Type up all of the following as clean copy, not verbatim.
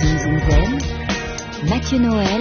Zoom Zen, Mathieu Noël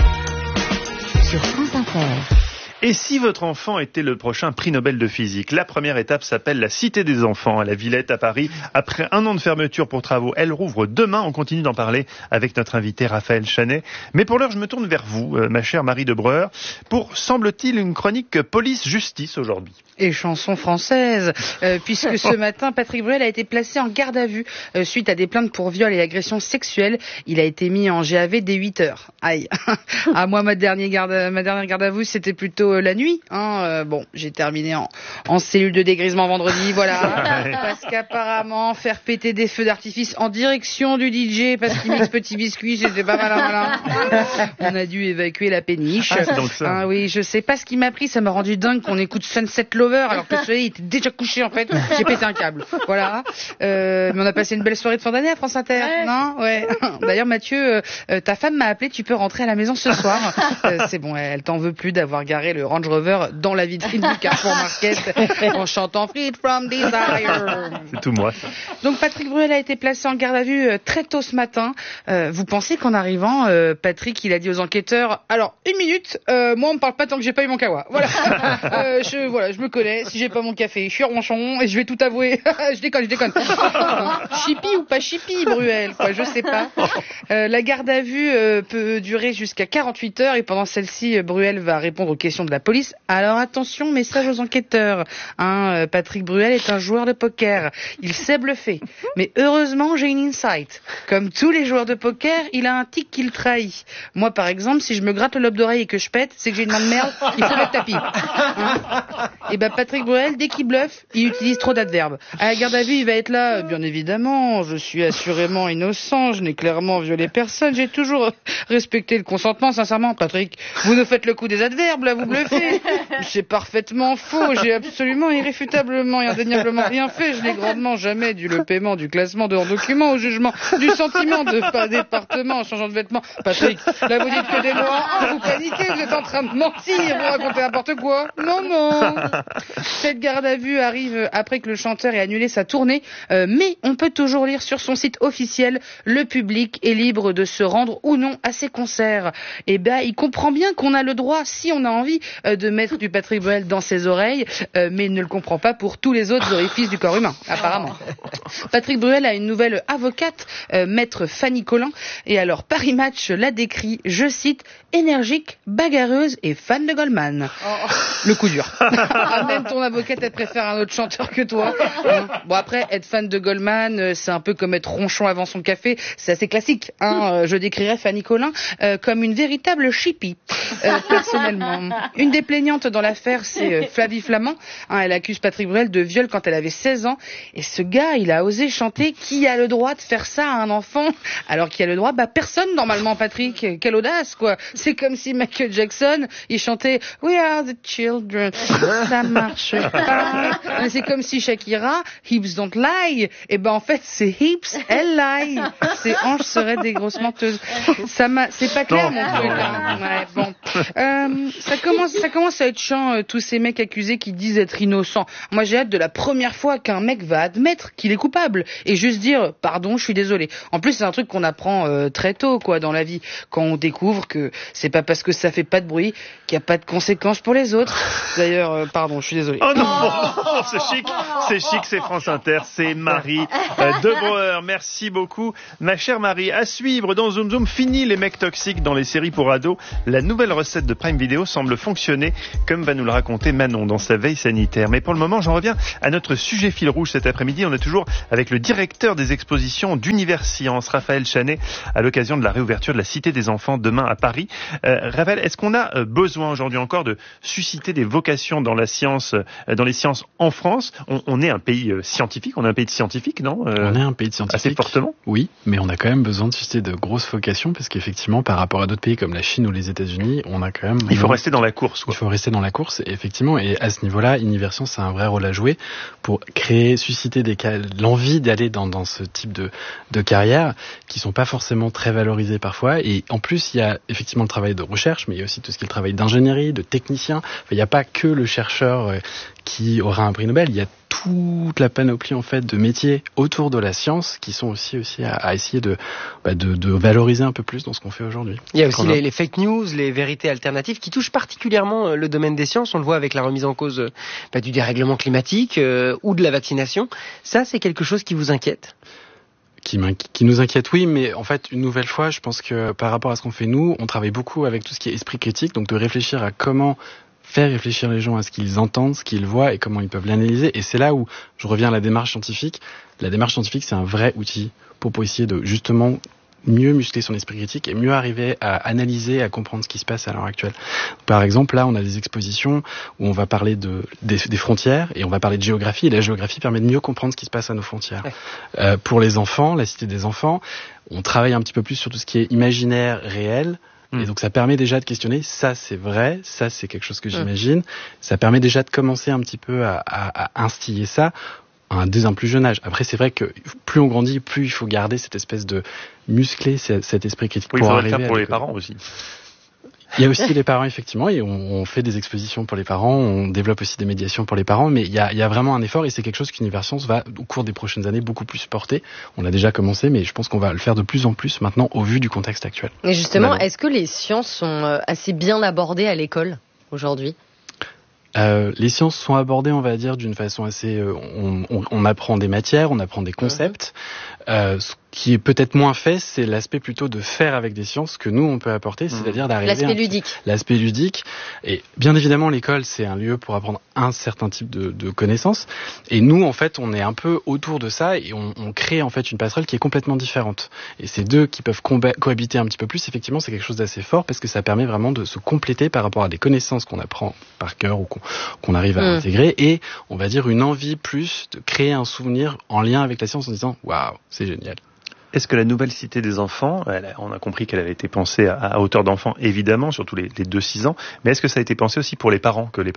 sur France Inter. Et si votre enfant était le prochain prix Nobel de physique? La première étape s'appelle la Cité des enfants à la Villette à Paris. Après un an de fermeture pour travaux, elle rouvre demain. On continue d'en parler avec notre invité Raphaël Chanet. Mais pour l'heure, je me tourne vers vous, ma chère Marie de Breuer, pour, semble-t-il, une chronique police-justice aujourd'hui. Et chanson française, puisque ce matin, Patrick Bruel a été placé en garde à vue suite à des plaintes pour viol et agression sexuelle. Il a été mis en GAV dès 8 heures. Aïe. Moi, ma dernière garde à vue, c'était plutôt la nuit. Bon, j'ai terminé en cellule de dégrisement vendredi, voilà. Parce qu'apparemment, faire péter des feux d'artifice en direction du DJ parce qu'il mixe Petit Biscuit, c'était pas malin. On a dû évacuer la péniche. C'est donc ça. Oui, je sais pas ce qui m'a pris, ça m'a rendu dingue qu'on écoute Sunset Lover alors que le soleil était déjà couché en fait. J'ai pété un câble. Voilà. Mais on a passé une belle soirée de fin d'année à France Inter. Ouais. Non? Ouais. D'ailleurs, Mathieu, ta femme m'a appelé, tu peux rentrer à la maison ce soir. C'est bon, elle t'en veut plus d'avoir garé le Range Rover dans la vitrine du Carrefour Market en chantant Freed from Desire. C'est tout moi. Donc Patrick Bruel a été placé en garde à vue très tôt ce matin. Vous pensez qu'en arrivant, Patrick, il a dit aux enquêteurs, alors, 1 minute, moi on me parle pas tant que j'ai pas eu mon kawa. Voilà. Je me connais, si j'ai pas mon café, je suis ronchon et je vais tout avouer. je déconne. Chippy ou pas chippy, Bruel, quoi, je sais pas. La garde à vue peut durer jusqu'à 48 heures et pendant celle-ci, Bruel va répondre aux questions de la police. Alors attention, message aux enquêteurs. Patrick Bruel est un joueur de poker. Il sait bluffer. Mais heureusement, j'ai une insight. Comme tous les joueurs de poker, il a un tic qui le trahit. Moi, par exemple, si je me gratte le lobe d'oreille et que je pète, c'est que j'ai une main de merde, il faut mettre tapis. Et Patrick Bruel, dès qu'il bluffe, il utilise trop d'adverbes. À la garde à vue, il va être là, bien évidemment, je suis assurément innocent, je n'ai clairement violé personne, j'ai toujours respecté le consentement, sincèrement, Patrick. Vous nous faites le coup des adverbes, là, vous bluffez. C'est parfaitement faux, j'ai absolument, irréfutablement et indéniablement rien fait, je n'ai grandement jamais dû le paiement du classement de hors document au jugement du sentiment de pas département en changeant de vêtements. Patrick, là vous dites que des mots, vous paniquez, vous êtes en train de mentir, vous racontez n'importe quoi. Non. Cette garde à vue arrive après que le chanteur ait annulé sa tournée, mais on peut toujours lire sur son site officiel, le public est libre de se rendre ou non à ses concerts. Il comprend bien qu'on a le droit, si on a envie, de mettre du Patrick Bruel dans ses oreilles, mais il ne le comprend pas pour tous les autres orifices du corps humain, apparemment. Patrick Bruel a une nouvelle avocate, maître Fanny Collin, et alors Paris Match la décrit, je cite, énergique, bagarreuse et fan de Goldman. Le coup dur. Même ton avocate, elle préfère un autre chanteur que toi. Bon, après, être fan de Goldman, c'est un peu comme être ronchon avant son café, c'est assez classique. Je décrirais Fanny Collin comme une véritable chippie, personnellement. Une des plaignantes dans l'affaire, c'est Flavie Flamand. Elle accuse Patrick Bruel de viol quand elle avait 16 ans. Et ce gars, il a osé chanter « Qui a le droit de faire ça à un enfant ?» Alors qui a le droit? Personne, normalement, Patrick. Quelle audace, quoi. C'est comme si Michael Jackson, il chantait « We are the children ». Ça marche pas. C'est comme si Shakira, hips don't lie. En fait, c'est hips, elle lie. Ses hanches seraient des grosses menteuses. C'est pas clair, mon truc. Ouais, bon. Ça commence à être chiant, tous ces mecs accusés qui disent être innocents. Moi, j'ai hâte de la première fois qu'un mec va admettre qu'il est coupable et juste dire pardon, je suis désolé. En plus, c'est un truc qu'on apprend très tôt, quoi, dans la vie, quand on découvre que c'est pas parce que ça fait pas de bruit qu'il y a pas de conséquences pour les autres. D'ailleurs, pardon, je suis désolé. Oh non, c'est chic, c'est France Inter, c'est Marie de Breuer. Merci beaucoup, ma chère Marie. À suivre dans Zoom Zoom, fini les mecs toxiques dans les séries pour ados. La nouvelle recette de Prime Video semble fonctionner, comme va nous le raconter Manon dans sa veille sanitaire. Mais pour le moment, j'en reviens à notre sujet fil rouge cet après-midi. On est toujours avec le directeur des expositions d'Univers Science, Raphaël Chanet, à l'occasion de la réouverture de la Cité des enfants demain à Paris. Raphaël, est-ce qu'on a besoin aujourd'hui encore de susciter des vocations dans la science, dans les sciences en France? On est un pays scientifique, on est un pays de scientifiques, non? On est un pays de scientifiques. Assez fortement. Oui, mais on a quand même besoin de susciter de grosses vocations parce qu'effectivement, par rapport à d'autres pays comme la Chine ou les États-Unis, on a quand même... Il faut rester dans la course, quoi. Il faut rester dans la course, effectivement, et à ce niveau-là, Univers Science a un vrai rôle à jouer pour créer, susciter l'envie d'aller dans ce type de carrière qui sont pas forcément très valorisées parfois. Et en plus, il y a effectivement le travail de recherche, mais il y a aussi tout ce qui est le travail d'ingénierie, de technicien. Enfin, il n'y a pas que le chercheur qui aura un prix Nobel, il y a toute la panoplie en fait de métiers autour de la science qui sont aussi à essayer de valoriser un peu plus dans ce qu'on fait aujourd'hui. Il y a aussi les fake news, les vérités alternatives qui touchent particulièrement le domaine des sciences. On le voit avec la remise en cause du dérèglement climatique ou de la vaccination. Ça, c'est quelque chose qui vous inquiète ? Qui nous inquiète, oui, mais en fait, une nouvelle fois, je pense que par rapport à ce qu'on fait nous, on travaille beaucoup avec tout ce qui est esprit critique, donc de réfléchir à comment faire réfléchir les gens à ce qu'ils entendent, ce qu'ils voient et comment ils peuvent l'analyser. Et c'est là où je reviens à la démarche scientifique. La démarche scientifique, c'est un vrai outil pour essayer de justement mieux muscler son esprit critique et mieux arriver à analyser, à comprendre ce qui se passe à l'heure actuelle. Par exemple, là, on a des expositions où on va parler des frontières et on va parler de géographie. Et la géographie permet de mieux comprendre ce qui se passe à nos frontières. Pour les enfants, la Cité des enfants, on travaille un petit peu plus sur tout ce qui est imaginaire, réel. Et donc ça permet déjà de questionner, ça c'est vrai, ça c'est quelque chose que j'imagine. Ça permet déjà de commencer un petit peu à instiller ça dès un plus jeune âge. Après c'est vrai que plus on grandit, plus il faut garder cette espèce de muscler cet esprit critique. Oui, il faudrait le faire pour les parents aussi. Il y a aussi les parents, effectivement, et on fait des expositions pour les parents, on développe aussi des médiations pour les parents, mais il y a vraiment un effort et c'est quelque chose qu'Univers Science va, au cours des prochaines années, beaucoup plus porter. On l'a déjà commencé, mais je pense qu'on va le faire de plus en plus maintenant au vu du contexte actuel. Et justement, est-ce que les sciences sont assez bien abordées à l'école aujourd'hui ? Les sciences sont abordées, on va dire, d'une façon assez... on apprend des matières, on apprend des concepts. Ce qui est peut-être moins fait, c'est l'aspect plutôt de faire avec des sciences que nous, on peut apporter, c'est-à-dire d'arriver... L'aspect ludique. Et bien évidemment, l'école, c'est un lieu pour apprendre un certain type de connaissances. Et nous, en fait, on est un peu autour de ça et on crée en fait une passerelle qui est complètement différente. Et ces deux qui peuvent cohabiter un petit peu plus, effectivement, c'est quelque chose d'assez fort parce que ça permet vraiment de se compléter par rapport à des connaissances qu'on apprend par cœur ou qu'on arrive à intégrer. Et on va dire une envie plus de créer un souvenir en lien avec la science en disant « Waouh, c'est génial ». Est-ce que la nouvelle Cité des enfants, on a compris qu'elle avait été pensée à hauteur d'enfants, évidemment, surtout les 2-6 ans, mais est-ce que ça a été pensé aussi pour les parents, que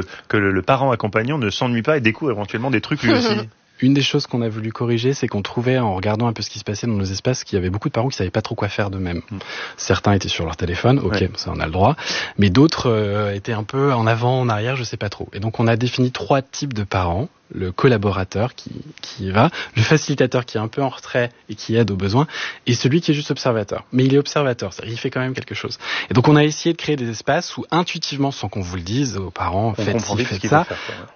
le parent accompagnant ne s'ennuie pas et découvre éventuellement des trucs lui aussi? Une des choses qu'on a voulu corriger, c'est qu'on trouvait, en regardant un peu ce qui se passait dans nos espaces, qu'il y avait beaucoup de parents qui savaient pas trop quoi faire d'eux-mêmes. Certains étaient sur leur téléphone, ça on a le droit, mais d'autres étaient un peu en avant, en arrière, je sais pas trop. Et donc on a défini 3 types de parents. Le collaborateur qui va, le facilitateur qui est un peu en retrait et qui aide aux besoins, et celui qui est juste observateur. Mais il est observateur, il fait quand même quelque chose. Et donc on a essayé de créer des espaces où intuitivement, sans qu'on vous le dise aux parents, faites ci, faites ça,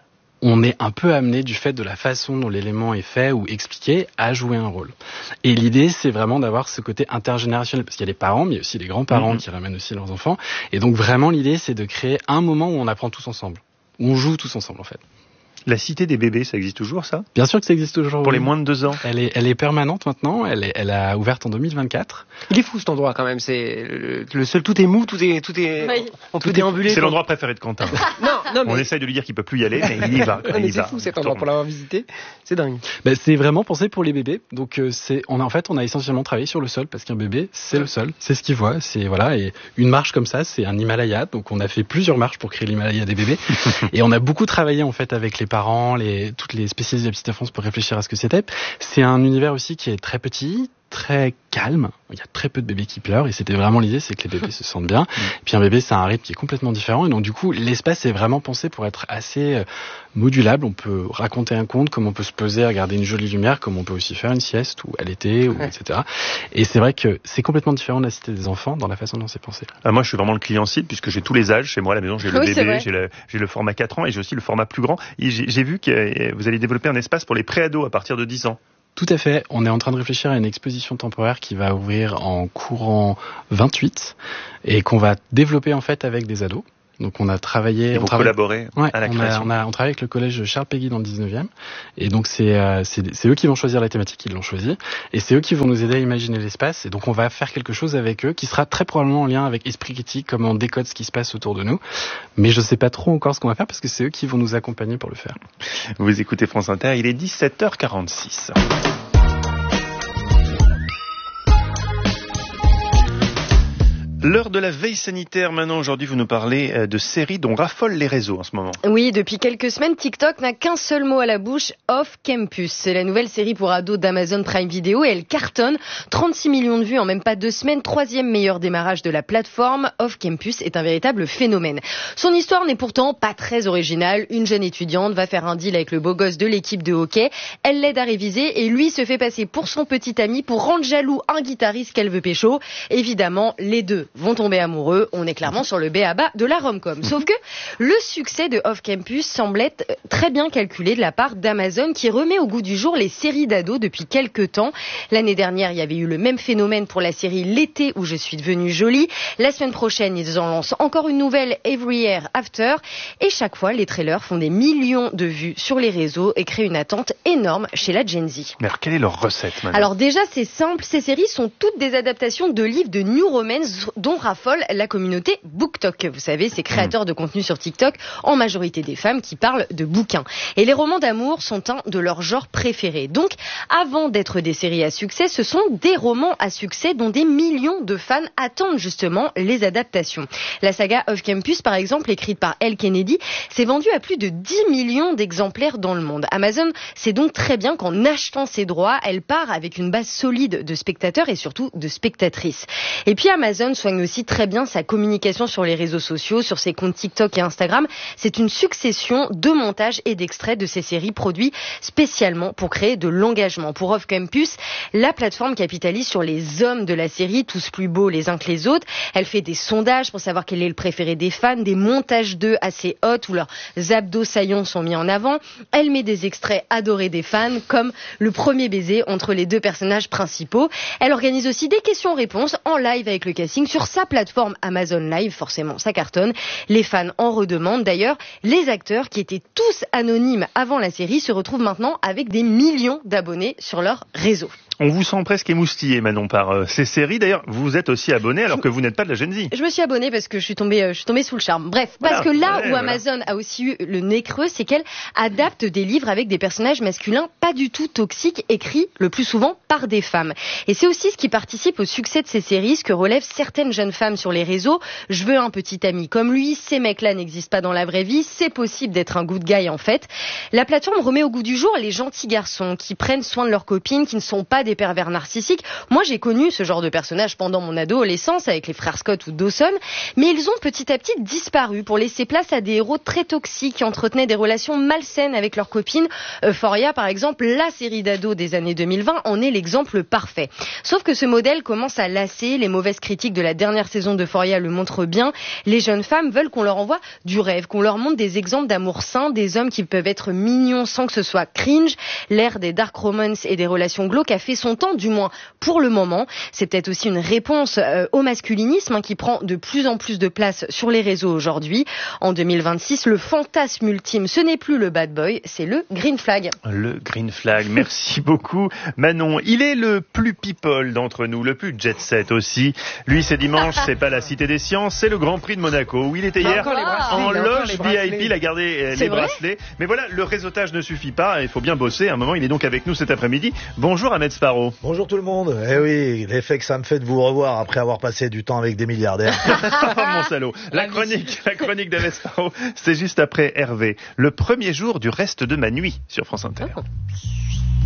on est un peu amené du fait de la façon dont l'élément est fait ou expliqué à jouer un rôle. Et l'idée, c'est vraiment d'avoir ce côté intergénérationnel, parce qu'il y a les parents, mais il y a aussi les grands-parents qui ramènent aussi leurs enfants. Et donc vraiment, l'idée, c'est de créer un moment où on apprend tous ensemble, où on joue tous ensemble en fait. La Cité des bébés, ça existe toujours, ça? Bien sûr que ça existe toujours. Pour les moins de 2 ans. Elle est permanente maintenant. Elle a ouvert en 2024. Il est fou cet endroit quand même. C'est le seul. Tout est mou, tout est. Oui. On peut déambuler. C'est l'endroit préféré de Quentin. non, mais... On essaye de lui dire qu'il peut plus y aller, mais il y va. C'est fou cet endroit pour l'avoir visité. C'est dingue. C'est vraiment pensé pour les bébés. Donc on a essentiellement travaillé sur le sol parce qu'un bébé, c'est le sol, c'est ce qu'il voit. Et une marche comme ça, c'est un Himalaya. Donc on a fait plusieurs marches pour créer l'Himalaya des bébés. Et on a beaucoup travaillé en fait avec les parents, toutes les spécialistes de la petite enfance pour réfléchir à ce que c'était. C'est un univers aussi qui est très petit, très calme. Il y a très peu de bébés qui pleurent et c'était vraiment l'idée, c'est que les bébés se sentent bien. Et puis un bébé, c'est un rythme qui est complètement différent et donc du coup, l'espace est vraiment pensé pour être assez modulable. On peut raconter un conte, comme on peut se poser à regarder une jolie lumière, comme on peut aussi faire une sieste ou à l'été, etc. Et c'est vrai que c'est complètement différent de la Cité des enfants dans la façon dont c'est pensé. Moi, je suis vraiment le client cible puisque j'ai tous les âges chez moi à la maison. J'ai le bébé, j'ai le format 4 ans et j'ai aussi le format plus grand. Et j'ai vu que vous allez développer un espace pour les pré-ados à partir de 10 ans. Tout à fait. On est en train de réfléchir à une exposition temporaire qui va ouvrir en courant 28 et qu'on va développer en fait avec des ados. Donc on a travaillé... Et vous collaborez à la création. On travaille avec le collège Charles Péguy dans le 19e. Et donc c'est eux qui vont choisir la thématique, ils l'ont choisi. Et c'est eux qui vont nous aider à imaginer l'espace. Et donc on va faire quelque chose avec eux qui sera très probablement en lien avec esprit critique, comment on décode ce qui se passe autour de nous. Mais je sais pas trop encore ce qu'on va faire parce que c'est eux qui vont nous accompagner pour le faire. Vous écoutez France Inter, il est 17h46. L'heure de la veille sanitaire maintenant. Aujourd'hui, vous nous parlez de séries dont raffolent les réseaux en ce moment. Oui, depuis quelques semaines, TikTok n'a qu'un seul mot à la bouche, Off Campus. C'est la nouvelle série pour ados d'Amazon Prime Video et elle cartonne. 36 millions de vues en même pas 2 semaines, 3e meilleur démarrage de la plateforme. Off Campus est un véritable phénomène. Son histoire n'est pourtant pas très originale. Une jeune étudiante va faire un deal avec le beau gosse de l'équipe de hockey. Elle l'aide à réviser et lui se fait passer pour son petit ami pour rendre jaloux un guitariste qu'elle veut pécho. Évidemment, les deux vont tomber amoureux. On est clairement sur le b.a.-ba de la rom-com. Sauf que le succès de Off Campus semble être très bien calculé de la part d'Amazon qui remet au goût du jour les séries d'ados depuis quelques temps. L'année dernière, il y avait eu le même phénomène pour la série L'été où je suis devenue jolie. La semaine prochaine, ils en lancent encore une nouvelle, Every Year After. Et chaque fois, les trailers font des millions de vues sur les réseaux et créent une attente énorme chez la Gen Z. Mais alors, quelle est leur recette maintenant ? Alors déjà, c'est simple. Ces séries sont toutes des adaptations de livres de New Romance dont raffole la communauté BookTok. Vous savez, ces créateurs de contenu sur TikTok, en majorité des femmes qui parlent de bouquins. Et les romans d'amour sont un de leurs genres préférés. Donc, avant d'être des séries à succès, ce sont des romans à succès dont des millions de fans attendent justement les adaptations. La saga Off Campus, par exemple, écrite par Elle Kennedy, s'est vendue à plus de 10 millions d'exemplaires dans le monde. Amazon sait donc très bien qu'en achetant ses droits, elle part avec une base solide de spectateurs et surtout de spectatrices. Et puis Amazon soigne aussi très bien sa communication sur les réseaux sociaux, sur ses comptes TikTok et Instagram. C'est une succession de montages et d'extraits de ces séries produits spécialement pour créer de l'engagement. Pour Off Campus, la plateforme capitalise sur les hommes de la série, tous plus beaux les uns que les autres. Elle fait des sondages pour savoir quel est le préféré des fans, des montages d'eux assez hot où leurs abdos saillants sont mis en avant. Elle met des extraits adorés des fans, comme le premier baiser entre les deux personnages principaux. Elle organise aussi des questions-réponses en live avec le casting sur sa plateforme Amazon Live. Forcément, ça cartonne. Les fans en redemandent. D'ailleurs, les acteurs qui étaient tous anonymes avant la série se retrouvent maintenant avec des millions d'abonnés sur leur réseau. On vous sent presque émoustillé, Manon, par ces séries. D'ailleurs, vous êtes aussi abonné alors que vous n'êtes pas de la Gen Z. Je me suis abonnée parce que je suis tombée sous le charme. Bref, parce que là où Amazon a aussi eu le nez creux, c'est qu'elle adapte des livres avec des personnages masculins pas du tout toxiques, écrits le plus souvent par des femmes. Et c'est aussi ce qui participe au succès de ces séries, ce que relèvent certaines jeunes femmes sur les réseaux. Je veux un petit ami comme lui, ces mecs-là n'existent pas dans la vraie vie, c'est possible d'être un good guy en fait. La plateforme remet au goût du jour les gentils garçons qui prennent soin de leurs copines, qui ne sont pas des pervers narcissiques. Moi, j'ai connu ce genre de personnage pendant mon adolescence avec les frères Scott ou Dawson, mais ils ont petit à petit disparu pour laisser place à des héros très toxiques qui entretenaient des relations malsaines avec leurs copines. Euphoria, par exemple, la série d'ados des années 2020, en est l'exemple parfait. Sauf que ce modèle commence à lasser. Les mauvaises critiques de la dernière saison d'Euphoria le montrent bien. Les jeunes femmes veulent qu'on leur envoie du rêve, qu'on leur montre des exemples d'amour sain, des hommes qui peuvent être mignons sans que ce soit cringe. L'ère des dark romance et des relations glauques a fait son temps, du moins pour le moment. C'est peut-être aussi une réponse au masculinisme qui prend de plus en plus de place sur les réseaux aujourd'hui. En 2026, le fantasme ultime, ce n'est plus le bad boy, c'est le green flag. Le green flag, merci beaucoup Manon. Il est le plus people d'entre nous, le plus jet set aussi. Lui, c'est dimanche, c'est pas la Cité des Sciences, c'est le Grand Prix de Monaco où il était hier en loge VIP, il a gardé les bracelets. Mais voilà, le réseautage ne suffit pas, il faut bien bosser. À un moment, il est donc avec nous cet après-midi. Bonjour Ahmed Sparrow. Bonjour tout le monde. Eh oui, l'effet que ça me fait de vous revoir après avoir passé du temps avec des milliardaires. Mon salaud. La chronique d'Ahmed Sparrow, c'est juste après Hervé. Le premier jour du reste de ma nuit sur France Inter. Oh.